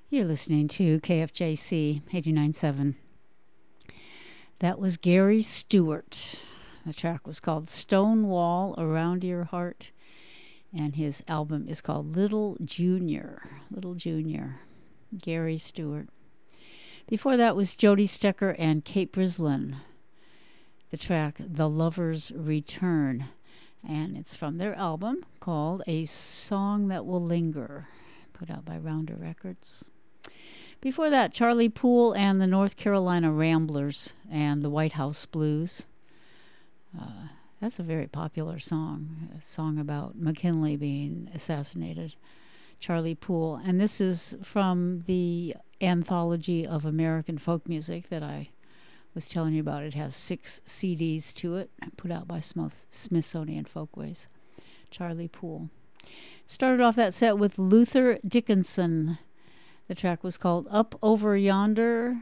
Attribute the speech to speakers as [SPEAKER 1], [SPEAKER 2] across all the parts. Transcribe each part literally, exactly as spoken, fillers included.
[SPEAKER 1] You're listening to K F J C eighty-nine point seven. That was Gary Stewart. The track was called Stone Wall Around Your Heart, and his album is called Little Junior. Little Junior. Gary Stewart. Before that was Jody Stecker and Kate Brislin. The track The Lover's Return, and it's from their album called A Song That Will Linger, put out by Rounder Records. Before that, Charlie Poole and the North Carolina Ramblers and the White House Blues. Uh, that's a very popular song, a song about McKinley being assassinated. Charlie Poole. And this is from the Anthology of American Folk Music that I was telling you about. It has six C Ds to it, put out by Smithsonian Folkways. Charlie Poole. Started off that set with Luther Dickinson. The track was called Up Over Yonder,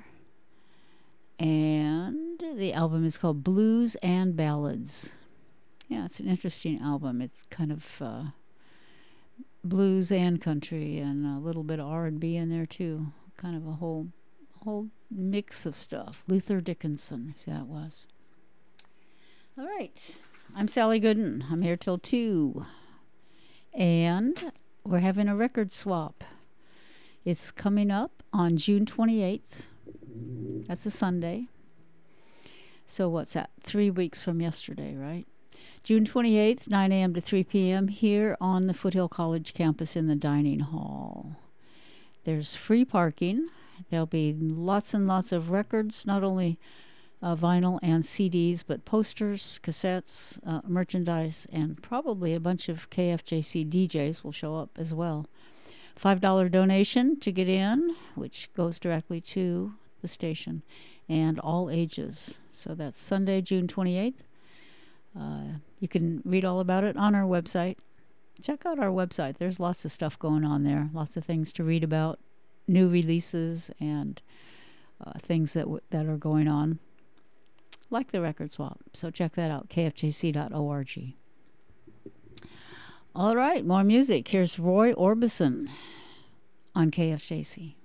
[SPEAKER 1] and the album is called Blues and Ballads. Yeah, it's an interesting album. It's kind of uh, blues and country, and a little bit of R and B in there too. Kind of a whole whole mix of stuff. Luther Dickinson, who that was. All right, I'm Sally Gooden. I'm here till two, and we're having a record swap. It's coming up on June twenty-eighth. That's a Sunday. So what's that? Three weeks from yesterday, right? June twenty-eighth, nine a.m. to three p.m. here on the Foothill College campus in the dining hall. There's free parking. There'll be lots and lots of records, not only uh, vinyl and C Ds, but posters, cassettes, uh, merchandise, and probably a bunch of K F J C D Js will show up as well. five dollars donation to get in, which goes directly to the station, and all ages. So that's Sunday, June twenty-eighth. Uh, you can read all about it on our website. Check out our website. There's lots of stuff going on there, lots of things to read about, new releases, and uh, things that w- that are going on, like the record swap. So check that out, k f j c dot org. All right, more music. Here's Roy Orbison on K F J C.